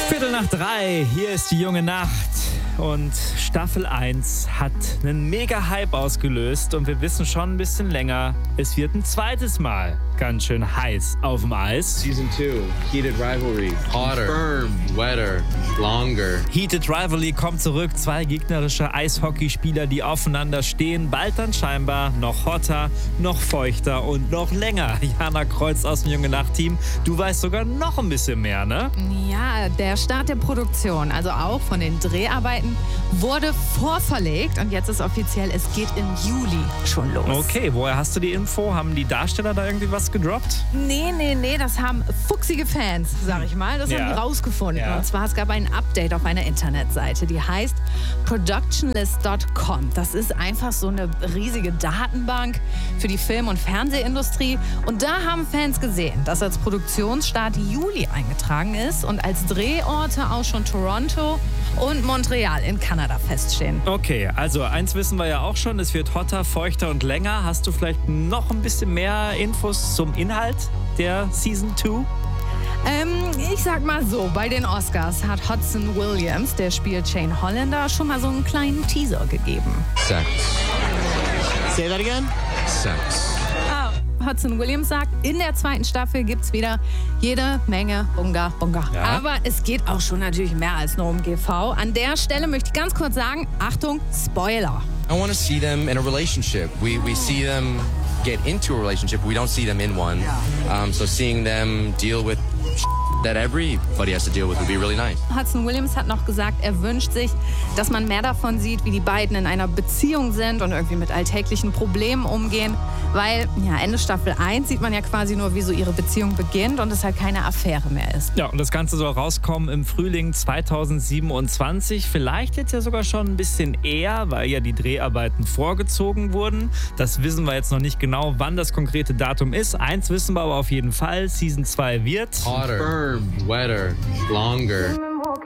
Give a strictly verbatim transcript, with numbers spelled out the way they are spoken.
Viertel nach drei, hier ist die junge Nacht und Staffel eins hat einen Mega-Hype ausgelöst und wir wissen schon ein bisschen länger, es wird ein zweites Mal ganz schön heiß auf dem Eis. Season two, heated rivalry. Hotter, Confirmed. wetter, longer. Heated Rivalry kommt zurück, zwei gegnerische Eishockeyspieler, die aufeinander stehen, bald dann scheinbar noch hotter, noch feuchter und noch länger. Jana Kreuz aus dem junge Nacht-Team, du weißt sogar noch ein bisschen mehr, ne? Ja, der Start der Produktion, also auch von den Dreharbeiten, wurde vorverlegt und jetzt ist offiziell, es geht im Juli schon los. Okay, woher hast du die Info? Haben die Darsteller da irgendwie was gedroppt? Nee, nee, nee, das haben fuchsige Fans, sag ich mal. Das Ja. haben die rausgefunden. Ja. Und zwar, es gab ein Update auf einer Internetseite, die heißt productionlist Punkt com. Das ist einfach so eine riesige Datenbank für die Film- und Fernsehindustrie. Und da haben Fans gesehen, dass als Produktionsstart Juli eingetragen ist und als Drehorte auch schon Toronto und Montreal in Kanada feststehen. Okay, also eins wissen wir ja auch schon, es wird hotter, feuchter und länger. Hast du vielleicht noch ein bisschen mehr Infos zum Inhalt der Season zwei? Ähm, ich sag mal so, bei den Oscars hat Hudson Williams, der spielt Shane Hollander, schon mal so einen kleinen Teaser gegeben. Sex. Say that again? Sex. Hudson Williams sagt, in der zweiten Staffel gibt's wieder jede Menge Bunga Bunga. Ja. Aber es geht auch schon natürlich mehr als nur um G V. An der Stelle möchte ich ganz kurz sagen, Achtung, Spoiler. I want to see them in a relationship. We we see them get into a relationship. We don't see them in one. Um, so seeing them deal with that everybody has to deal with would be really nice. Hudson Williams hat noch gesagt, er wünscht sich, dass man mehr davon sieht, wie die beiden in einer Beziehung sind und irgendwie mit alltäglichen Problemen umgehen. Weil, ja, Ende Staffel eins sieht man ja quasi nur, wie so ihre Beziehung beginnt und es halt keine Affäre mehr ist. Ja, und das Ganze soll rauskommen im Frühling zweitausendsiebenundzwanzig. Vielleicht jetzt ja sogar schon ein bisschen eher, weil ja die Dreharbeiten vorgezogen wurden. Das wissen wir jetzt noch nicht genau, wann das konkrete Datum ist. Eins wissen wir aber auf jeden Fall, Season zwei wird... Hotter, wetter, longer.